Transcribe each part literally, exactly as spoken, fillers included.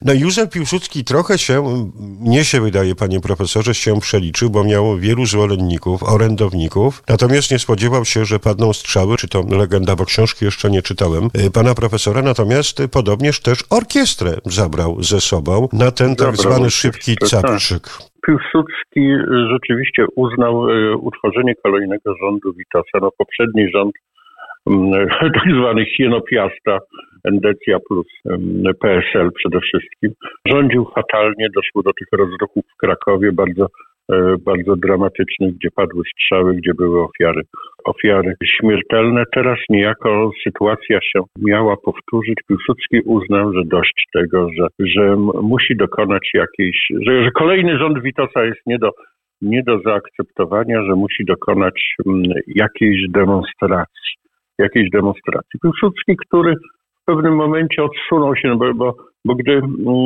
No Józef Piłsudski trochę się, mnie się wydaje, panie profesorze, się przeliczył, bo miał wielu zwolenników, orędowników, natomiast nie spodziewał się, że padną strzały, czy to legenda, bo książki jeszcze nie czytałem, pana profesora, natomiast podobnież też orkiestrę zabrał ze sobą na ten tak zwany szybki capczyk. Piłsudski rzeczywiście uznał utworzenie kolejnego rządu Witosa. No poprzedni rząd tak zwany hienopiasta, Endecja plus P S L przede wszystkim, rządził fatalnie, doszło do tych rozruchów w Krakowie bardzo, bardzo dramatycznych, gdzie padły strzały, gdzie były ofiary, ofiary śmiertelne. Teraz niejako sytuacja się miała powtórzyć. Piłsudski uznał, że dość tego, że, że musi dokonać jakiejś, że, że kolejny rząd Witosa jest nie do, nie do zaakceptowania, że musi dokonać jakiejś demonstracji. jakiejś demonstracji. Piłsudski, który w pewnym momencie odsunął się, bo, bo, bo gdy,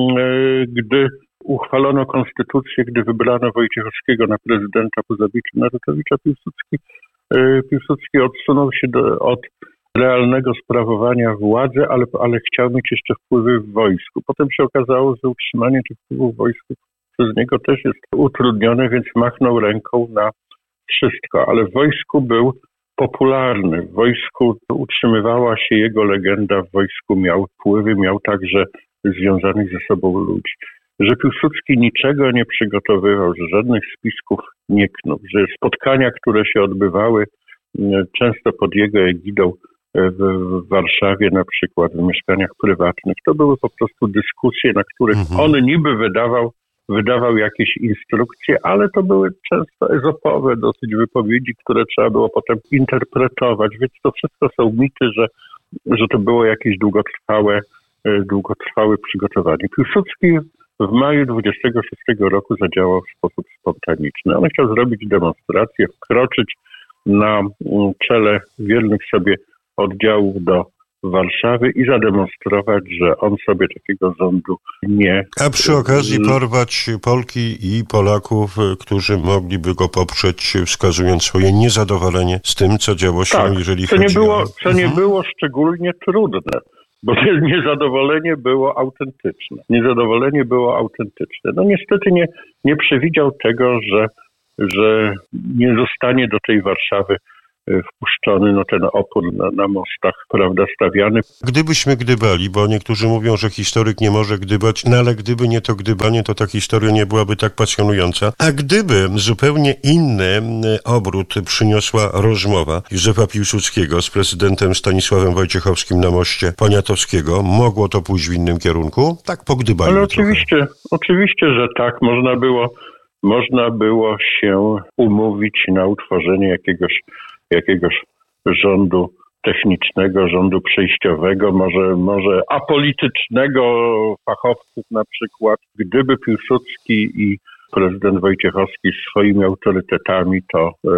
gdy uchwalono konstytucję, gdy wybrano Wojciechowskiego na prezydenta po zabiciu Narutowicza, Piłsudski, Piłsudski odsunął się do, od realnego sprawowania władzy, ale, ale chciał mieć jeszcze wpływy w wojsku. Potem się okazało, że utrzymanie tych wpływów w wojsku przez niego też jest utrudnione, więc machnął ręką na wszystko, ale w wojsku był popularny. W wojsku utrzymywała się jego legenda, w wojsku miał wpływy, miał także związanych ze sobą ludzi. Że Piłsudski niczego nie przygotowywał, że żadnych spisków nie knuł, że spotkania, które się odbywały często pod jego egidą w Warszawie, na przykład w mieszkaniach prywatnych, to były po prostu dyskusje, na których mhm. on niby wydawał wydawał jakieś instrukcje, ale to były często ezopowe dosyć wypowiedzi, które trzeba było potem interpretować, więc to wszystko są mity, że, że to było jakieś długotrwałe, długotrwałe przygotowanie. Piłsudski w maju dwudziestego szóstego roku zadziałał w sposób spontaniczny. On chciał zrobić demonstrację, wkroczyć na czele wiernych sobie oddziałów do Warszawy i zademonstrować, że on sobie takiego rządu nie... A przy okazji porwać Polki i Polaków, którzy mogliby go poprzeć, wskazując swoje niezadowolenie z tym, co działo się, tak, jeżeli co chodzi nie było, o... Co nie było szczególnie trudne, bo niezadowolenie było autentyczne. Niezadowolenie było autentyczne. No niestety nie, nie przewidział tego, że, że nie zostanie do tej Warszawy wpuszczony, no ten opór na, na mostach, prawda, stawiany. Gdybyśmy gdybali, bo niektórzy mówią, że historyk nie może gdybać, no ale gdyby nie to gdybanie, to ta historia nie byłaby tak pasjonująca. A gdyby zupełnie inny obrót przyniosła rozmowa Józefa Piłsudskiego z prezydentem Stanisławem Wojciechowskim na moście Poniatowskiego, mogło to pójść w innym kierunku? Tak pogdybajmy Ale oczywiście, trochę. oczywiście, że tak. Można było, można było się umówić na utworzenie jakiegoś jakiegoś rządu technicznego, rządu przejściowego, może, może apolitycznego, fachowców na przykład. Gdyby Piłsudski i prezydent Wojciechowski swoimi autorytetami to y,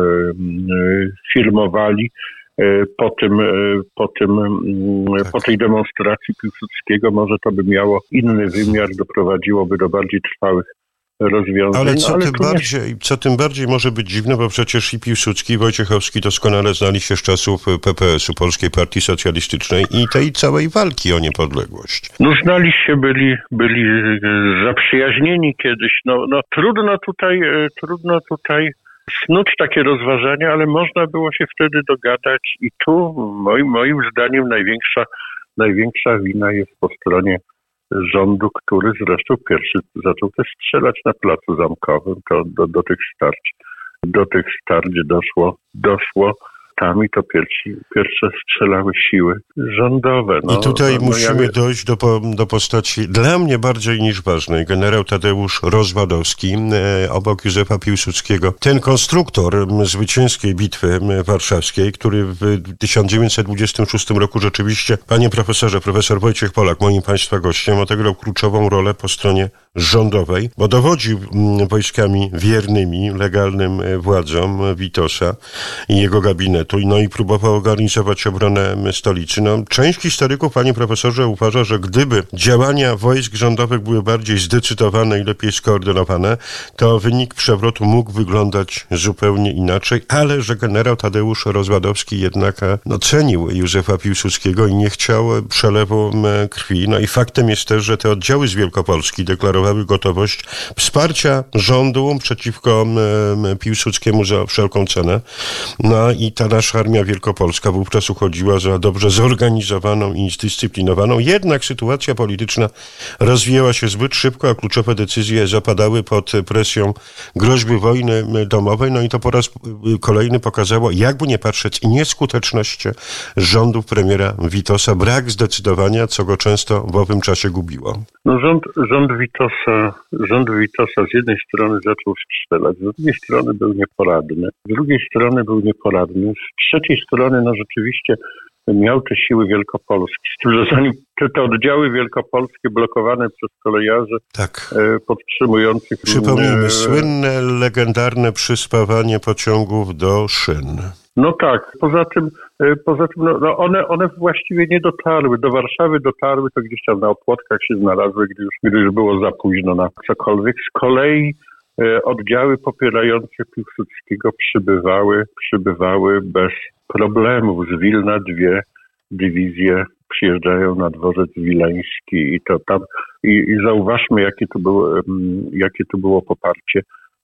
y, firmowali, y, po tym, y, po tym, y, tak. po tej demonstracji Piłsudskiego, może to by miało inny wymiar, doprowadziłoby do bardziej trwałych rozwiązań. Ale co, ale tym bardziej, nie... co tym bardziej może być dziwne, bo przecież i Piłsudski, i Wojciechowski doskonale znali się z czasów P P S u, Polskiej Partii Socjalistycznej i tej całej walki o niepodległość. No znali się, byli, byli zaprzyjaźnieni kiedyś. No, no trudno tutaj, trudno tutaj snuć takie rozważania, ale można było się wtedy dogadać i tu moim, moim zdaniem największa, największa wina jest po stronie rządu, który zresztą pierwszy zaczął też strzelać na Placu Zamkowym. To do, do tych starć, do tych starć doszło, doszło tam i to pierwsi, pierwsze strzelały siły rządowe. No, I tutaj no, musimy ja... dojść do, do postaci dla mnie bardziej niż ważnej. Generał Tadeusz Rozwadowski e, obok Józefa Piłsudskiego. Ten konstruktor zwycięskiej bitwy warszawskiej, który w tysiąc dziewięćset dwudziestym szóstym roku rzeczywiście, panie profesorze, profesor Wojciech Polak, moim państwa gościem, odegrał kluczową rolę po stronie rządowej, bo dowodził wojskami wiernymi, legalnym władzom Witosa i jego gabinetu. budżetu, no i próbował organizować obronę stolicy. No, część historyków, panie profesorze, uważa, że gdyby działania wojsk rządowych były bardziej zdecydowane i lepiej skoordynowane, to wynik przewrotu mógł wyglądać zupełnie inaczej, ale że generał Tadeusz Rozwadowski jednak no, cenił Józefa Piłsudskiego i nie chciał przelewu krwi. No i faktem jest też, że te oddziały z Wielkopolski deklarowały gotowość wsparcia rządu przeciwko Piłsudskiemu za wszelką cenę. No i ta nasza armia wielkopolska wówczas uchodziła za dobrze zorganizowaną i zdyscyplinowaną. Jednak sytuacja polityczna rozwijała się zbyt szybko, a kluczowe decyzje zapadały pod presją groźby wojny domowej. No i to po raz kolejny pokazało, jakby nie patrzeć, nieskuteczność rządów premiera Witosa, brak zdecydowania, co go często w owym czasie gubiło. No rząd, rząd Witosa, rząd Witosa z jednej strony zaczął strzelać, z drugiej strony był nieporadny, z drugiej strony był nieporadny, z trzeciej strony no rzeczywiście miał te siły wielkopolskie, z tym, że zanim te, te oddziały wielkopolskie blokowane przez kolejarzy tak. e, podtrzymujących... Przypomnijmy, e, słynne, legendarne przyspawanie pociągów do szyn. No tak, poza tym, poza tym no, no one, one właściwie nie dotarły. Do Warszawy dotarły, to gdzieś tam na opłotkach się znalazły, gdy już, gdy już było za późno na cokolwiek. Z kolei e, oddziały popierające Piłsudskiego przybywały, przybywały bez problemów. Z Wilna dwie dywizje przyjeżdżają na dworzec wileński i to tam i, i zauważmy, jakie to było, jakie to było poparcie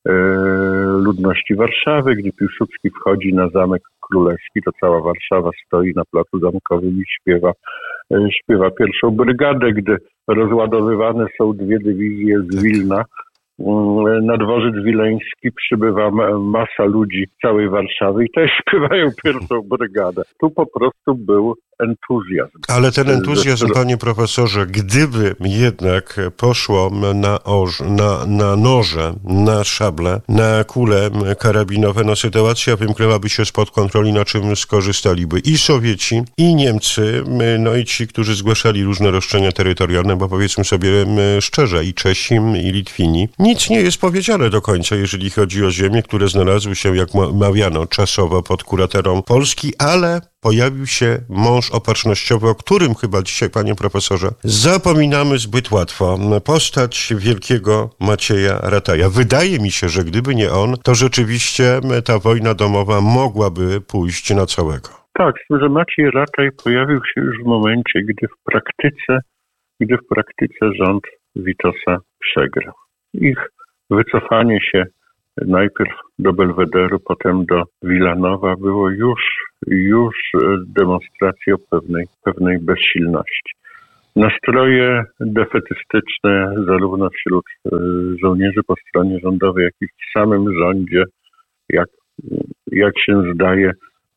ludności Warszawy. Gdy Piłsudski wchodzi na Zamek Królewski, to cała Warszawa stoi na placu zamkowym i śpiewa, śpiewa pierwszą brygadę. Gdy rozładowywane są dwie dywizje z Wilna, na dworzec wileński przybywa masa ludzi z całej Warszawy i też śpiewają pierwszą brygadę. Tu po prostu był entuzjazm. Ale ten entuzjazm, panie profesorze, gdyby jednak poszło na, orz, na, na noże, na szable, na kule karabinowe, no sytuacja wymknęłaby się spod kontroli, na czym skorzystaliby i Sowieci, i Niemcy, no i ci, którzy zgłaszali różne roszczenia terytorialne, bo powiedzmy sobie szczerze, i Czesi, i Litwini. Nic nie jest powiedziane do końca, jeżeli chodzi o ziemie, które znalazły się, jak mawiano, czasowo pod kuratorą Polski, ale pojawił się mąż opatrznościowy, o którym chyba dzisiaj, panie profesorze, zapominamy zbyt łatwo. Postać wielkiego Macieja Rataja. Wydaje mi się, że gdyby nie on, to rzeczywiście ta wojna domowa mogłaby pójść na całego. Tak, z tym, że Maciej Rataj pojawił się już w momencie, gdy w praktyce, gdy w praktyce rząd Witosa przegrał. Ich wycofanie się najpierw do Belwederu, potem do Wilanowa było już, już demonstracją pewnej, pewnej bezsilności. Nastroje defetystyczne zarówno wśród żołnierzy po stronie rządowej, jak i w samym rządzie, jak, jak się zdaje,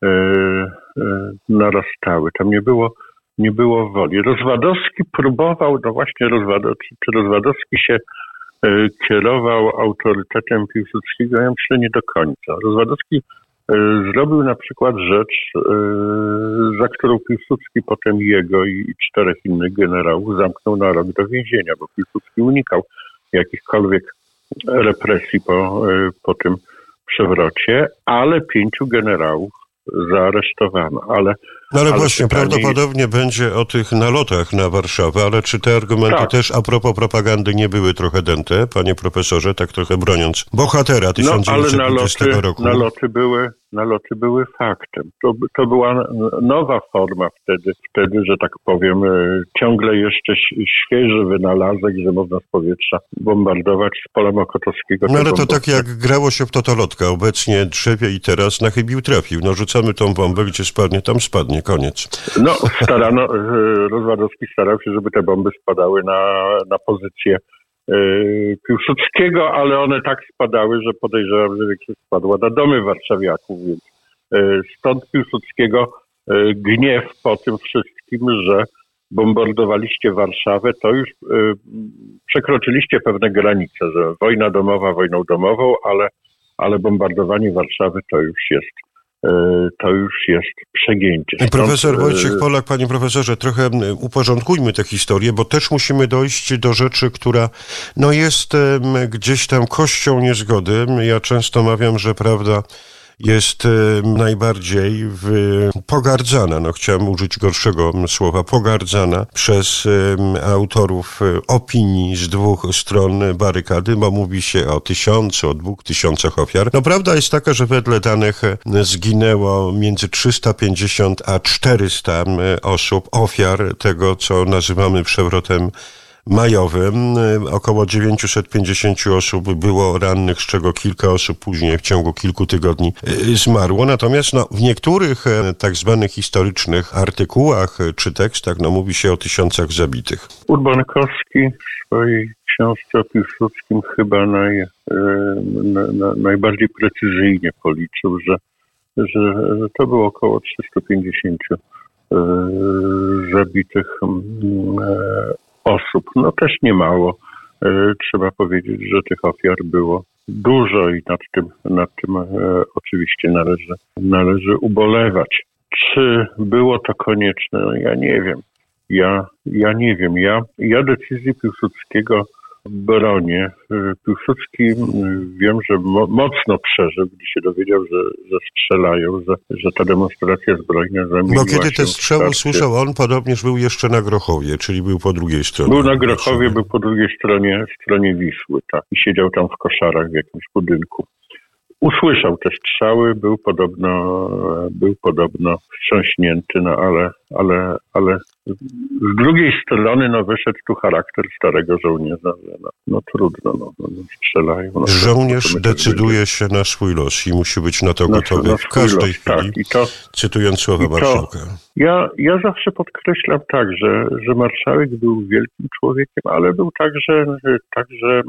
narastały. Tam nie było, nie było woli. Rozwadowski próbował, no właśnie Rozwadowski, czy Rozwadowski się kierował autorytetem Piłsudskiego, ja myślę nie do końca. Rozwadowski zrobił na przykład rzecz, za którą Piłsudski potem jego i czterech innych generałów zamknął na rok do więzienia, bo Piłsudski unikał jakichkolwiek represji po, po tym przewrocie, ale pięciu generałów zaaresztowano, ale... No ale, ale pytanie... właśnie, prawdopodobnie będzie o tych nalotach na Warszawę, ale czy te argumenty tak. też a propos propagandy nie były trochę dęte, panie profesorze, tak trochę broniąc bohatera tysiąc dziewięćset dwudziestego no, ale naloty, roku? Naloty były, naloty były faktem. To, to była nowa forma wtedy, wtedy, że tak powiem, ciągle jeszcze świeży wynalazek, że można z powietrza bombardować z pola Mokotowskiego. No ale to tak jak grało się w totolotka, obecnie drzewie i teraz na chybił trafił. No rzucamy tą bombę, gdzie spadnie, tam spadnie, koniec. No starano, Rozwadowski starał się, żeby te bomby spadały na, na pozycję Piłsudskiego, ale one tak spadały, że podejrzewam, że większość spadła na domy warszawiaków, więc stąd Piłsudskiego gniew po tym wszystkim, że bombardowaliście Warszawę, to już przekroczyliście pewne granice, że wojna domowa wojną domową, ale, ale bombardowanie Warszawy to już jest to już jest przegięcie. Stąd... Profesor Wojciech Polak, panie profesorze, trochę uporządkujmy tę historię, bo też musimy dojść do rzeczy, która no jest gdzieś tam kością niezgody. Ja często mawiam, że prawda jest najbardziej w, pogardzana, no chciałem użyć gorszego słowa, pogardzana przez autorów opinii z dwóch stron barykady, bo mówi się o tysiącu, o dwóch tysiącach ofiar. No prawda jest taka, że wedle danych zginęło między trzysta pięćdziesiąt a czterysta osób, ofiar tego, co nazywamy przewrotem majowym. Około dziewięćset pięćdziesiąt osób było rannych, z czego kilka osób później w ciągu kilku tygodni zmarło. Natomiast no, w niektórych tak zwanych historycznych artykułach czy tekstach no, mówi się o tysiącach zabitych. Urban Kowski w swojej książce o Piłsudskim chyba naj, na, na, najbardziej precyzyjnie policzył, że, że to było około trzysta pięćdziesiąt zabitych osób. No też nie mało. Trzeba powiedzieć, że tych ofiar było dużo i nad tym, nad tym oczywiście należy, należy ubolewać. Czy było to konieczne? No ja nie wiem. Ja, ja nie wiem. Ja, ja decyzji Piłsudskiego bronię. Piłsudski wiem, że mo- mocno przeżył, gdy się dowiedział, że, że strzelają, że, że ta demonstracja zbrojna zamieniła Bo kiedy się te strzały w słyszał, on podobnież był jeszcze na Grochowie, czyli był po drugiej stronie. Był na Grochowie, był po drugiej stronie, stronie Wisły, tak. I siedział tam w koszarach w jakimś budynku. Usłyszał te strzały, był podobno, był podobno wstrząśnięty, no ale, ale, ale z drugiej strony no wyszedł tu charakter starego żołnierza, że no, no trudno, no, no strzelają. No, Żołnierz to decyduje się na swój los i musi być na to na, gotowy na w każdej los, chwili, tak. I to, cytując słowa i to, marszałka. Ja, ja zawsze podkreślam tak, że, że marszałek był wielkim człowiekiem, ale był także, także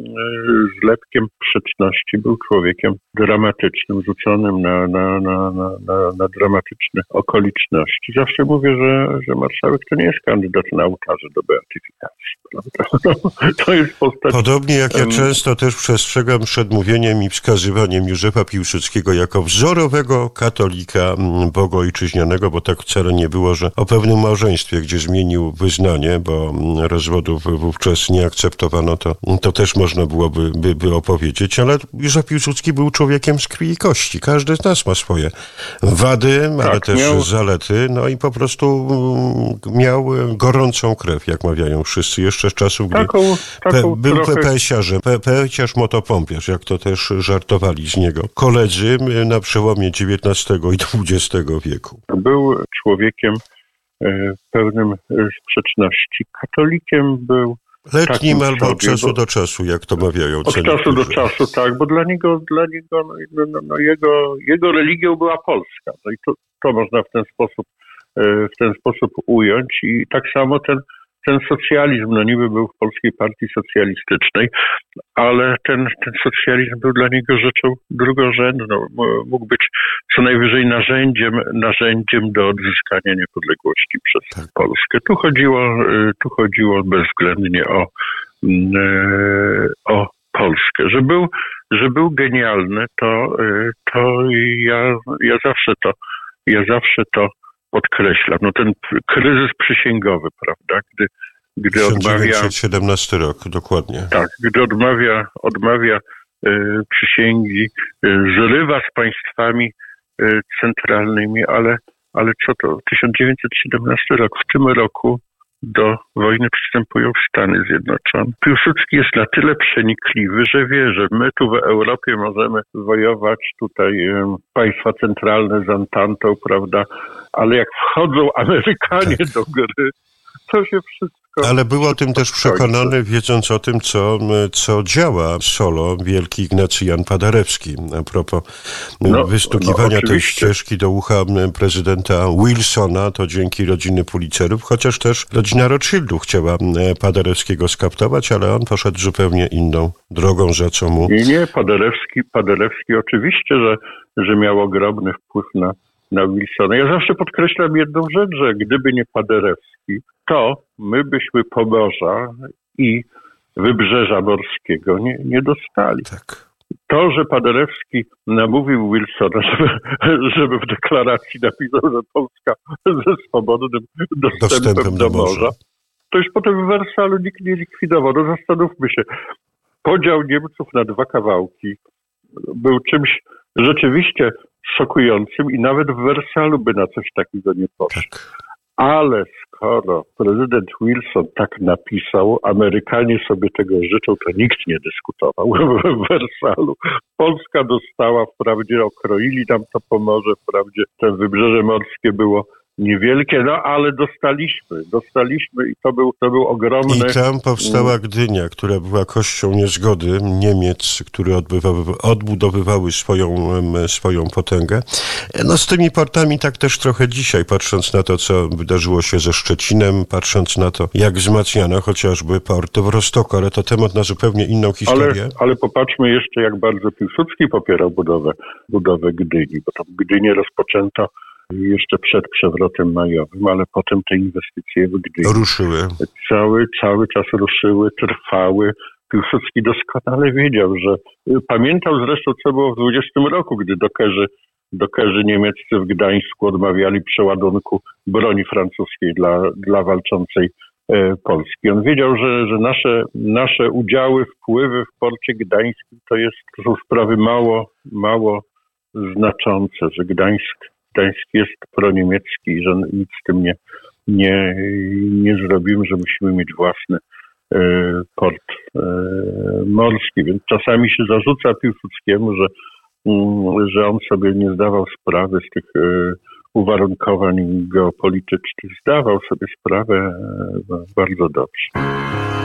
zlepkiem sprzeczności, był człowiekiem dramatycznym, rzuconym na, na, na, na, na, na dramatyczne okoliczności. Zawsze mówię, że, że marszałek to nie jest kandydat na ołtarze do beatyfikacji. Prawda? To jest postać... Podobnie jak ja często też przestrzegam przed mówieniem i wskazywaniem Józefa Piłsudskiego jako wzorowego katolika bogoojczyźnianego, bo tak wcale nie było, że o pewnym małżeństwie, gdzie zmienił wyznanie, bo rozwodów wówczas nie akceptowano, to, to też można byłoby by, by opowiedzieć, ale Józef Piłsudski był człowiekiem z krwi i kości. Każdy z nas ma swoje wady, ale tak, też miał... zalety, no i po prostu miał gorącą krew, jak mawiają wszyscy, jeszcze z czasów, gdy taką, taką pe, był trochę... pepesiarzem, pe, peciarz motopompiarz, jak to też żartowali z niego koledzy na przełomie dziewiętnastego i dwudziestego wieku. Był człowiekiem e, pełnym sprzeczności. Katolikiem był letnim albo sobie, od czasu bo... do czasu, jak to mawiają. Od czasu do czasu, tak, bo dla niego, dla niego no, no, no, jego, jego religią była Polska. No i to, to można w ten sposób, w ten sposób ująć. I tak samo ten, ten socjalizm, no niby był w Polskiej Partii Socjalistycznej, ale ten, ten socjalizm był dla niego rzeczą drugorzędną. Mógł być co najwyżej narzędziem, narzędziem do odzyskania niepodległości przez tak. Polskę. Tu chodziło, tu chodziło bezwzględnie o, o Polskę. Że był, że był genialny, to, to ja, ja zawsze to, ja zawsze to podkreślam. No ten kryzys przysięgowy, prawda, gdy, gdy tysiąc dziewięćset odmawia... siedemnasty rok, dokładnie. Tak, gdy odmawia, odmawia y, przysięgi, y, zrywa z państwami y, centralnymi, ale, ale co to? tysiąc dziewięćset siedemnasty rok. W tym roku do wojny przystępują Stany Zjednoczone. Piłsudski jest na tyle przenikliwy, że wie, że my tu w Europie możemy wojować, tutaj um, państwa centralne z Antantą, prawda, ale jak wchodzą Amerykanie tak. do gry, to się wszystko... Ale był o tym też przekonany, wiedząc o tym, co, co działa solo wielki Ignacy Jan Paderewski. A propos no, wystukiwania no tej ścieżki do ucha prezydenta Wilsona, to dzięki rodziny Pulitzerów, chociaż też rodzina Rothschildów chciała Paderewskiego skaptować, ale on poszedł zupełnie inną drogą, za co mu... Nie, nie, Paderewski, Paderewski oczywiście, że, że miał ogromny wpływ na, na Wilsona. Ja zawsze podkreślam jedną rzecz, że gdyby nie Paderewski, to my byśmy Pomorza i Wybrzeża Morskiego nie, nie dostali. Tak. To, że Paderewski namówił Wilsona, żeby, żeby w deklaracji napisał, że Polska ze swobodnym dostępem, dostępem do, do morza, morza, to już potem w Wersalu nikt nie likwidował. No zastanówmy się, podział Niemców na dwa kawałki był czymś rzeczywiście szokującym i nawet w Wersalu by na coś takiego nie poszło. Tak. Ale skoro prezydent Wilson tak napisał, Amerykanie sobie tego życzą, to nikt nie dyskutował w Wersalu. Polska dostała, wprawdzie okroili nam to Pomorze, wprawdzie to wybrzeże morskie było niewielkie, no ale dostaliśmy, dostaliśmy i to był, to był ogromny... I tam powstała Gdynia, która była kością niezgody Niemiec, które odbudowywały swoją, swoją potęgę. No z tymi portami tak też trochę dzisiaj, patrząc na to, co wydarzyło się ze Szczecinem, patrząc na to, jak wzmacniano chociażby port w Rostoku, ale to temat na zupełnie inną historię. Ale, ale popatrzmy jeszcze, jak bardzo Piłsudski popierał budowę, budowę Gdyni, bo tam Gdynię rozpoczęto jeszcze przed przewrotem majowym, ale potem te inwestycje w Gdyni ruszyły. Cały, cały czas ruszyły, trwały. Piłsudski doskonale wiedział, że pamiętał zresztą, co było w dwudziestym roku, gdy dokerzy, dokerzy niemieccy w Gdańsku odmawiali przeładunku broni francuskiej dla, dla walczącej e, Polski. On wiedział, że, że nasze, nasze udziały, wpływy w porcie gdańskim to, jest, to są sprawy mało, mało znaczące, że Gdańsk Gdańsk jest proniemiecki i że nic z tym nie, nie, nie zrobimy, że musimy mieć własny e, port e, morski. Więc czasami się zarzuca Piłsudskiemu, że, m, że on sobie nie zdawał sprawy z tych e, uwarunkowań geopolitycznych. Zdawał sobie sprawę e, bardzo dobrze.